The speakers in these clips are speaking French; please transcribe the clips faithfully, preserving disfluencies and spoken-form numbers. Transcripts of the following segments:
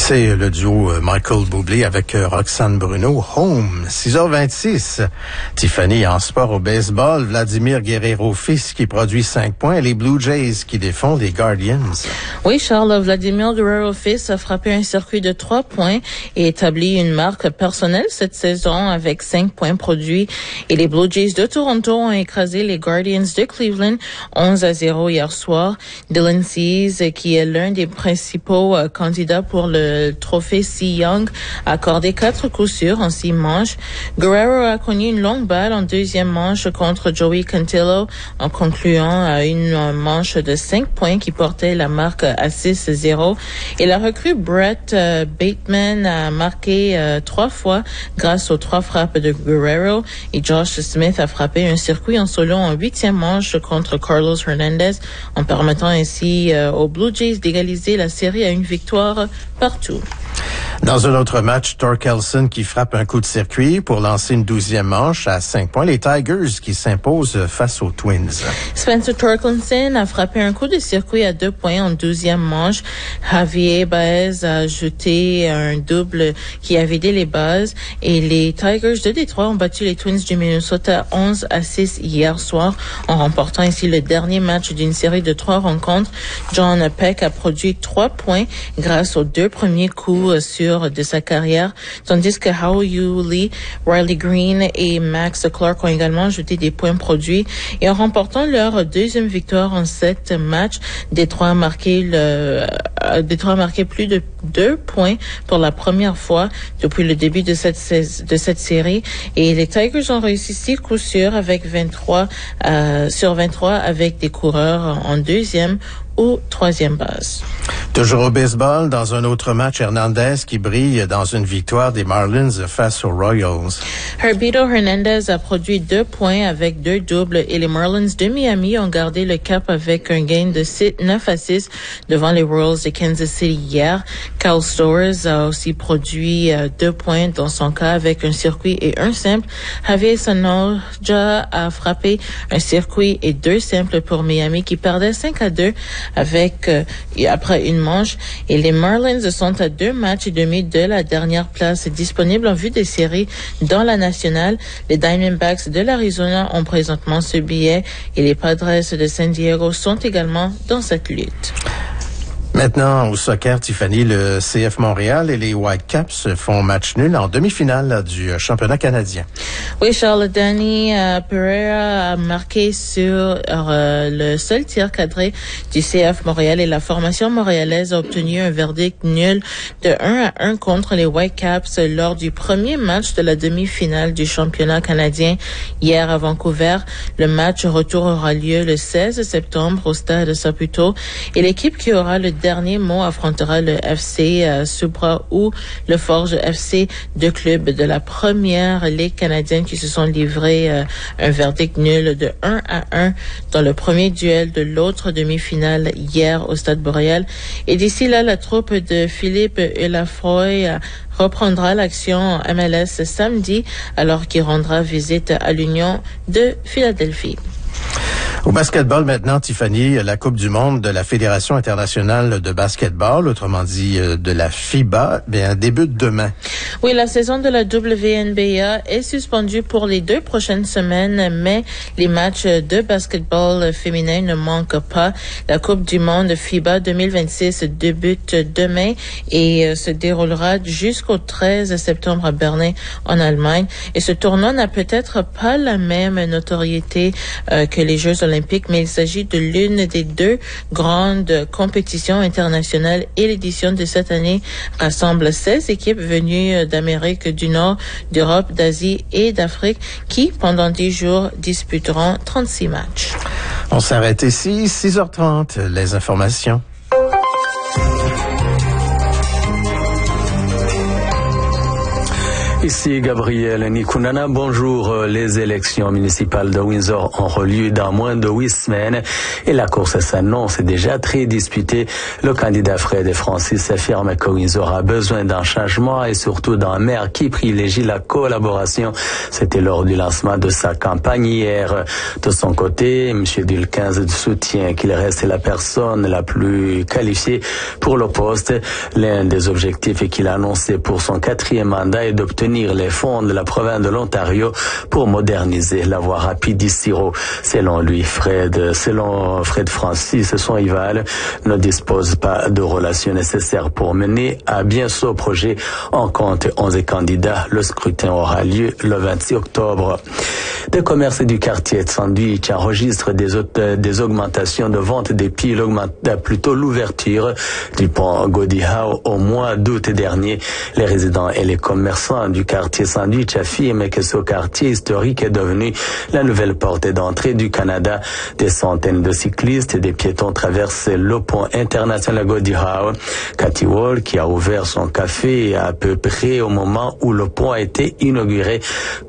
C'est le duo Michael Bublé avec Roxane Bruno, Home, six heures vingt-six. Tiffany, en sport au baseball, Vladimir Guerrero fils qui produit cinq points et les Blue Jays qui défont les Guardians. Oui, Charles, Vladimir Guerrero fils a frappé un circuit de trois points et établi une marque personnelle cette saison avec cinq points produits. Et les Blue Jays de Toronto ont écrasé les Guardians de Cleveland onze à zéro hier soir. Dylan Cease, qui est l'un des principaux euh, candidats pour le Le trophée Cy Young a accordé quatre coups sûrs en six manches. Guerrero a connu une longue balle en deuxième manche contre Joey Cantillo en concluant à une manche de cinq points qui portait la marque à six à zéro. Et la recrue Brett euh, Bateman a marqué euh, trois fois grâce aux trois frappes de Guerrero. Et Josh Smith a frappé un circuit en solo en huitième manche contre Carlos Hernandez en permettant ainsi euh, aux Blue Jays d'égaliser la série à une victoire partout. Dans un autre match, Torkelson qui frappe un coup de circuit pour lancer une douzième manche à cinq points. Les Tigers qui s'imposent face aux Twins. Spencer Torkelson a frappé un coup de circuit à deux points en douzième manche. Javier Baez a ajouté un double qui a vidé les bases. Et les Tigers de Détroit ont battu les Twins du Minnesota onze à six hier soir en remportant ainsi le dernier match d'une série de trois rencontres. John Peck a produit trois points grâce aux deux premiers coups sur de sa carrière, tandis que Hao-Yu Lee, Riley Green et Max Clark ont également ajouté des points produits. Et en remportant leur deuxième victoire en sept matchs, Détroit a marqué le, Détroit a marqué plus de deux points pour la première fois depuis le début de cette de cette série. Et les Tigers ont réussi six coups sûrs avec vingt-trois euh, sur vingt-trois avec des coureurs en deuxième ou troisième base. Toujours au baseball, dans un autre match, Hernandez qui brille dans une victoire des Marlins face aux Royals. Herbito Hernandez a produit deux points avec deux doubles et les Marlins de Miami ont gardé le cap avec un gain de neuf à six devant les Royals de Kansas City hier. Kyle Stowers a aussi produit euh, deux points dans son cas avec un circuit et un simple. Javier Sanoja a frappé un circuit et deux simples pour Miami qui perdait cinq à deux avec euh, après une manche. Et les Marlins sont à deux matchs et demi de la dernière place disponible en vue des séries dans la nationale. Les Diamondbacks de l'Arizona ont présentement ce billet et les Padres de San Diego sont également dans cette lutte. Maintenant, au soccer, Tiffany, le C F Montréal et les Whitecaps font match nul en demi-finale du championnat canadien. Oui, Charles, Danny euh, Pereira a marqué sur euh, le seul tir cadré du C F Montréal et la formation montréalaise a obtenu un verdict nul de un à un contre les Whitecaps lors du premier match de la demi-finale du championnat canadien hier à Vancouver. Le match retour aura lieu le seize septembre au stade Saputo et l'équipe qui aura le dernier mot affrontera le F C euh, Subra ou le Forge F C, deux clubs de la première ligue canadienne qui se sont livrés euh, un verdict nul de un à un dans le premier duel de l'autre demi-finale hier au Stade Boréal. Et d'ici là, la troupe de Philippe Elafroy euh, reprendra l'action en M L S samedi alors qu'il rendra visite à l'Union de Philadelphie. Au basketball maintenant, Tiffany, la Coupe du monde de la Fédération internationale de basketball, autrement dit de la FIBA, bien, débute demain. Oui, la saison de la W N B A est suspendue pour les deux prochaines semaines, mais les matchs de basketball féminin ne manquent pas. La Coupe du monde FIBA deux mille vingt-six débute demain et se déroulera jusqu'au treize septembre à Berlin, en Allemagne. Et ce tournoi n'a peut-être pas la même notoriété euh, que les Jeux olympiques, mais il s'agit de l'une des deux grandes compétitions internationales et l'édition de cette année rassemble seize équipes venues d'Amérique du Nord, d'Europe, d'Asie et d'Afrique qui, pendant dix jours, disputeront trente-six matchs. On s'arrête ici, six heures trente, les informations. Ici Gabriel Nikunana, bonjour. Les élections municipales de Windsor ont lieu dans moins de huit semaines et la course s'annonce déjà très disputée. Le candidat Fred Francis affirme que Windsor a besoin d'un changement et surtout d'un maire qui privilégie la collaboration. C'était lors du lancement de sa campagne hier. De son côté, M. Dulkins soutient qu'il reste la personne la plus qualifiée pour le poste. L'un des objectifs qu'il a annoncé pour son quatrième mandat est d'obtenir les fonds de la province de l'Ontario pour moderniser la voie rapide d'Issiro. Selon lui, Fred, selon Fred Francis, son rival ne dispose pas de relations nécessaires pour mener à bien ce projet. On compte onze candidats. Le scrutin aura lieu le vingt-six octobre. Des commerces du quartier de Sandwich enregistrent des, des augmentations de vente des piles, plutôt l'ouverture du pont Gordie Howe au mois d'août dernier. Les résidents et les commerçants du quartier Sandwich affirment que ce quartier historique est devenu la nouvelle porte d'entrée du Canada. Des centaines de cyclistes et des piétons traversent le pont international Gordie Howe. Cathy Wall, qui a ouvert son café à peu près au moment où le pont a été inauguré,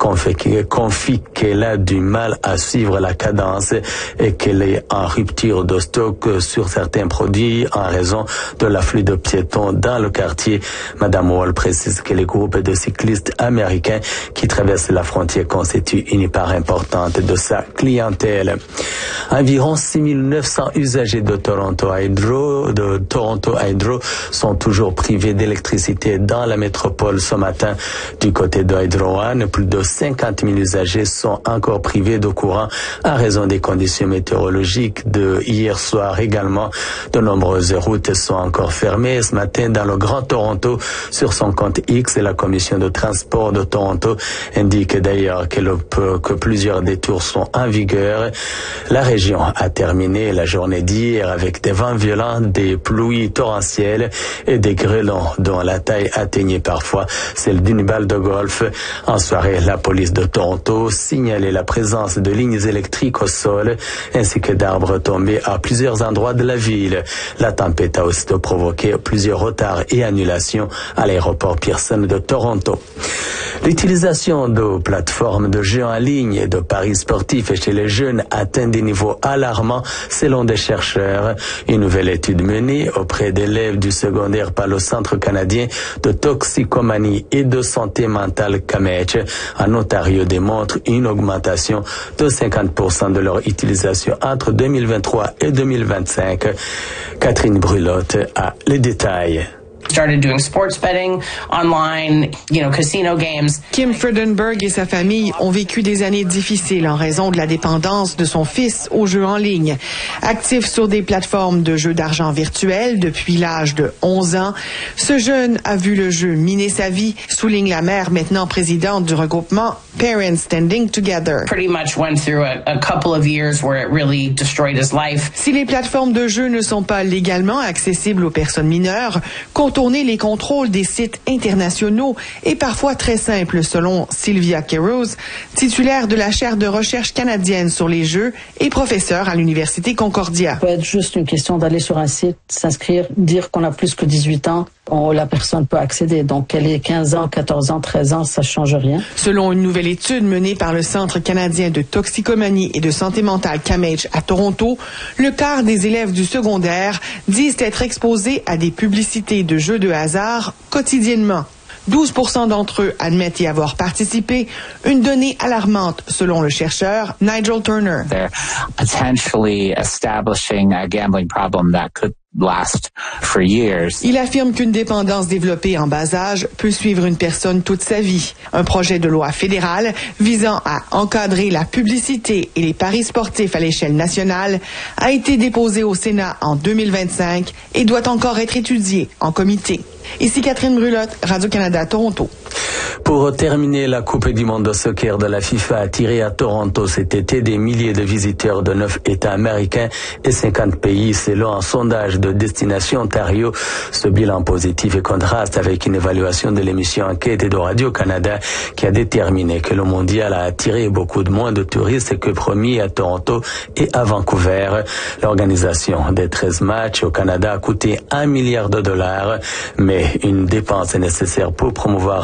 confie qu'elle a du mal à suivre la cadence et qu'elle est en rupture de stock sur certains produits en raison de l'afflux de piétons dans le quartier. Madame Wall précise que les groupes de cyclistes américains qui traversent la frontière constituent une part importante de sa clientèle. Environ six mille neuf cents usagers de Toronto Hydro, de Toronto Hydro sont toujours privés d'électricité dans la métropole ce matin. Du côté de Hydro One, plus de cinquante mille usagers sont encore privés de courant à raison des conditions météorologiques de hier soir également. De nombreuses routes sont encore fermées ce matin dans le Grand Toronto. Sur son compte X, la commission de transport de Toronto indique d'ailleurs que, le, que plusieurs détours sont en vigueur. La région a terminé la journée d'hier avec des vents violents, des pluies torrentielles et des grêlons dont la taille atteignait parfois celle d'une balle de golf. En soirée, la police de Toronto signalait la présence de lignes électriques au sol ainsi que d'arbres tombés à plusieurs endroits de la ville. La tempête a aussi provoqué plusieurs retards et annulations à l'aéroport Pearson de Toronto. L'utilisation de plateformes de jeux en ligne et de paris sportifs chez les jeunes atteint des niveaux alarmants selon des chercheurs. Une nouvelle étude menée auprès d'élèves du secondaire par le Centre canadien de toxicomanie et de santé mentale C A M E C en Ontario démontre une augmentation de cinquante pour cent de leur utilisation entre deux mille vingt-trois et deux mille vingt-cinq. Catherine Brulotte a les détails. Started doing sports betting online, you know, casino games. Kim Friedenberg et sa famille ont vécu des années difficiles en raison de la dépendance de son fils aux jeux en ligne. Actif sur des plateformes de jeux d'argent virtuels depuis l'âge de onze ans, ce jeune a vu le jeu miner sa vie, souligne la mère maintenant présidente du regroupement Parents Standing Together. Pretty much went through a, a couple of years where it really destroyed his life. Si les plateformes de jeux ne sont pas légalement accessibles aux personnes mineures, contourner les contrôles des sites internationaux est parfois très simple, selon Sylvia Keros, titulaire de la chaire de recherche canadienne sur les jeux et professeure à l'Université Concordia. Ça peut être juste une question d'aller sur un site, s'inscrire, dire qu'on a plus que dix-huit ans, on, la personne peut accéder. Donc, qu'elle ait quinze ans, quatorze ans, treize ans, ça ne change rien. Selon une nouvelle étude menée par le Centre canadien de toxicomanie et de santé mentale C A M E C à Toronto, le quart des élèves du secondaire disent être exposés à des publicités de jeux de hasard quotidiennement. douze pour cent d'entre eux admettent y avoir participé, une donnée alarmante selon le chercheur Nigel Turner. They're potentially establishing a gambling problem that could last for years. Il affirme qu'une dépendance développée en bas âge peut suivre une personne toute sa vie. Un projet de loi fédéral visant à encadrer la publicité et les paris sportifs à l'échelle nationale a été déposé au Sénat en deux mille vingt-cinq et doit encore être étudié en comité. Ici Catherine Brulotte, Radio-Canada, Toronto. Pour terminer, la Coupe du monde de soccer de la FIFA a attiré à Toronto cet été des milliers de visiteurs de neuf États américains et cinquante pays selon un sondage de Destination Ontario. Ce bilan positif et contraste avec une évaluation de l'émission Enquête de Radio-Canada qui a déterminé que le mondial a attiré beaucoup de moins de touristes que promis à Toronto et à Vancouver. L'organisation des treize matchs au Canada a coûté un milliard de dollars, mais une dépense est nécessaire pour promouvoir la ville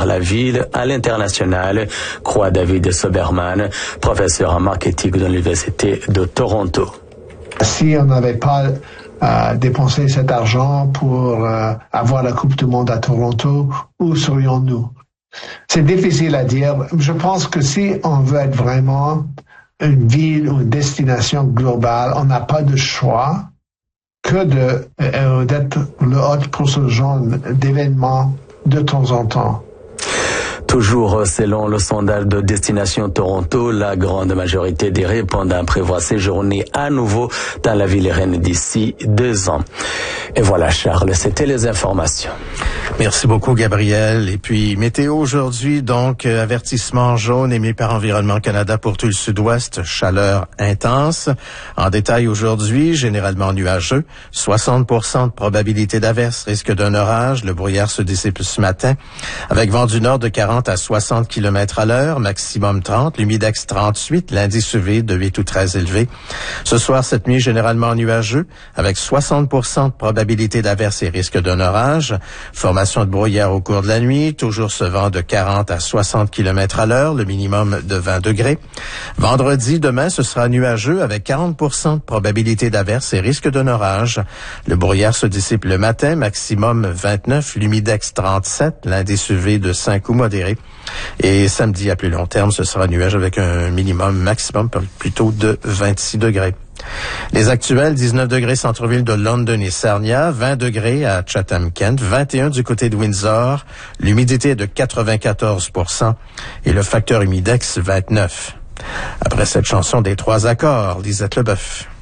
ville à l'international, croit David Soberman, professeur en marketing de l'Université de Toronto. Si on n'avait pas euh, dépensé cet argent pour euh, avoir la Coupe du Monde à Toronto, où serions-nous? C'est difficile à dire. Je pense que si on veut être vraiment une ville ou une destination globale, on n'a pas de choix que de euh, d'être le hôte pour ce genre d'événements de temps en temps. Toujours selon le sondage de Destination Toronto, la grande majorité des répondants prévoit séjourner à nouveau dans la ville reine d'ici deux ans. Et voilà, Charles, c'était les informations. Merci beaucoup, Gabriel. Et puis, météo aujourd'hui, donc, euh, avertissement jaune émis par Environnement Canada pour tout le sud-ouest, chaleur intense. En détail aujourd'hui, généralement nuageux, soixante pour cent de probabilité d'averse, risque d'un orage, le brouillard se dissipe ce matin, avec vent du nord de quarante à soixante kilomètres à l'heure, maximum trente, l'humidex trente-huit, l'indice U V de huit ou treize élevé. Ce soir, cette nuit, généralement nuageux, avec soixante pour cent de probabilité d'averse et risque d'un orage. Formation de brouillard au cours de la nuit, toujours ce vent de quarante à soixante kilomètres à l'heure, le minimum de vingt degrés. Vendredi, demain, ce sera nuageux avec quarante pour cent de probabilité d'averse et risque d'un orage. Le brouillard se dissipe le matin, maximum vingt-neuf, l'humidex trente-sept, l'indice U V de cinq ou modéré. Et samedi, à plus long terme, ce sera nuage avec un minimum maximum plutôt de vingt-six degrés. Les actuels, dix-neuf degrés centre-ville de London et Sarnia, vingt degrés à Chatham-Kent, vingt et un du côté de Windsor, l'humidité est de quatre-vingt-quatorze pour cent et le facteur humidex vingt-neuf. Après cette chanson des trois accords, Lisette Leboeuf.